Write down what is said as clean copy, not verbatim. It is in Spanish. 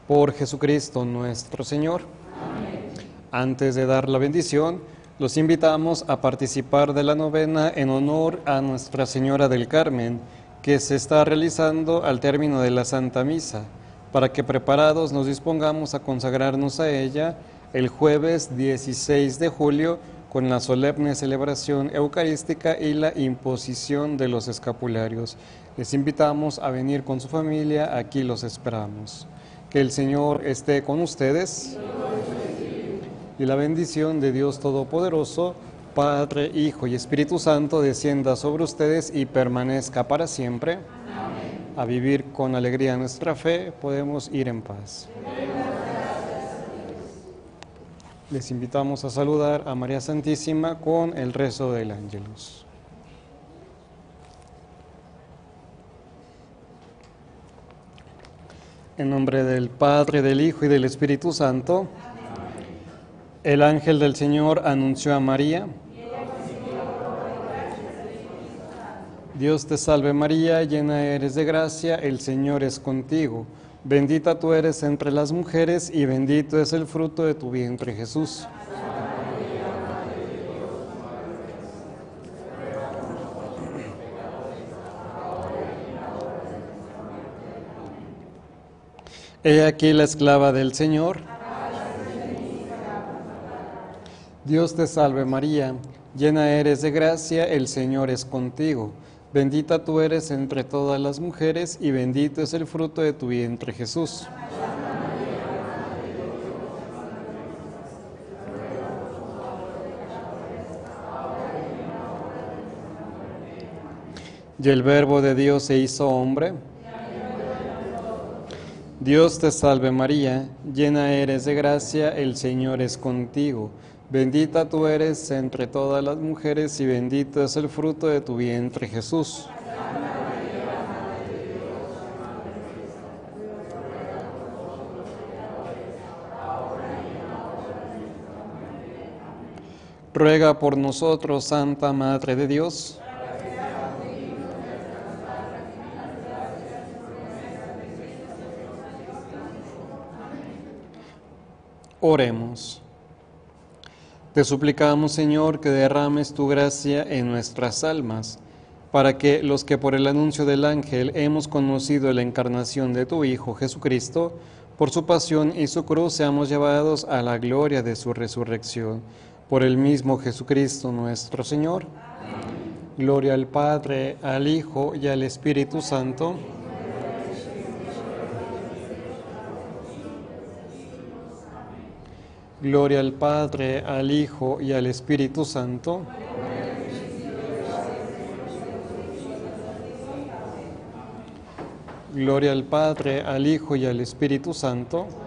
Por Jesucristo nuestro Señor. Antes de dar la bendición, los invitamos a participar de la novena en honor a Nuestra Señora del Carmen, que se está realizando al término de la Santa Misa, para que preparados nos dispongamos a consagrarnos a ella el jueves 16 de julio con la solemne celebración eucarística y la imposición de los escapularios. Les invitamos a venir con su familia, aquí los esperamos. Que el Señor esté con ustedes y la bendición de Dios Todopoderoso, Padre, Hijo y Espíritu Santo, descienda sobre ustedes y permanezca para siempre. Amén. A vivir con alegría nuestra fe, podemos ir en paz. Les invitamos a saludar a María Santísima con el rezo del Ángelus. En nombre del Padre, del Hijo y del Espíritu Santo. El ángel del Señor anunció a María. Dios te salve María, llena eres de gracia, el Señor es contigo. Bendita tú eres entre las mujeres y bendito es el fruto de tu vientre, Jesús. He aquí la esclava del Señor. Dios te salve María, llena eres de gracia, el Señor es contigo. Bendita tú eres entre todas las mujeres y bendito es el fruto de tu vientre, Jesús. Y el Verbo de Dios se hizo hombre. Dios te salve María, llena eres de gracia, el Señor es contigo. Bendita tú eres entre todas las mujeres y bendito es el fruto de tu vientre, Jesús. Ruega por nosotros, Santa Madre de Dios. Oremos. Te suplicamos, Señor, que derrames tu gracia en nuestras almas, para que los que por el anuncio del ángel hemos conocido la encarnación de tu Hijo Jesucristo, por su pasión y su cruz seamos llevados a la gloria de su resurrección. Por el mismo Jesucristo nuestro Señor. Amén. Gloria al Padre, al Hijo y al Espíritu Santo. Gloria al Padre, al Hijo y al Espíritu Santo. Gloria al Padre, al Hijo y al Espíritu Santo.